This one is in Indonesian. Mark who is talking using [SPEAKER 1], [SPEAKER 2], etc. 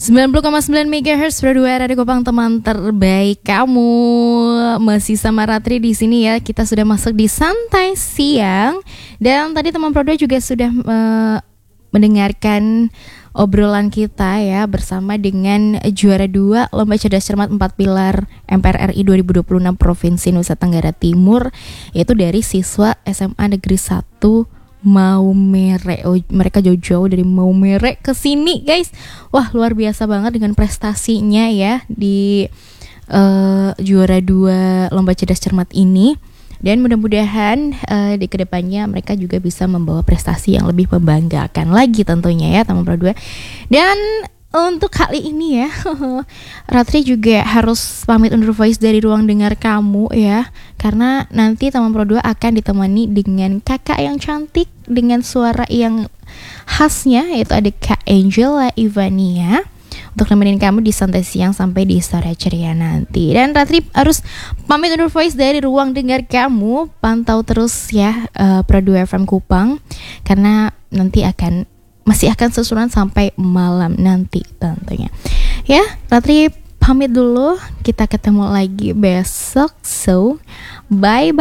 [SPEAKER 1] 90,9 MHz Pro 2 Radio Kopang, teman terbaik kamu. Masih sama Ratri di sini ya. Kita sudah masuk di santai siang. Dan tadi teman Pro 2 juga sudah mendengarkan obrolan kita ya bersama dengan juara 2 Lomba Cerdas Cermat 4 Pilar MPR RI 2026 Provinsi Nusa Tenggara Timur, yaitu dari siswa SMA Negeri 1 Maumere. Mereka jauh-jauh dari Maumere ke sini, guys. Wah, luar biasa banget dengan prestasinya ya di juara 2 Lomba Cerdas Cermat ini. Dan mudah-mudahan di kedepannya mereka juga bisa membawa prestasi yang lebih membanggakan lagi tentunya ya, teman Pro 2. Dan untuk kali ini ya, Ratri juga harus pamit undur voice dari ruang dengar kamu ya, karena nanti teman Pro 2 akan ditemani dengan kakak yang cantik dengan suara yang khasnya, yaitu ada Kak Angela Ivania, untuk nemenin kamu di santai siang sampai di sore ceria nanti. Dan Ratri harus pamit undur voice dari ruang dengar kamu. Pantau terus ya Pro 2 FM Kupang, karena nanti masih akan susulan sampai malam nanti tentunya. Ya, Ratri pamit dulu. Kita ketemu lagi besok. So, bye.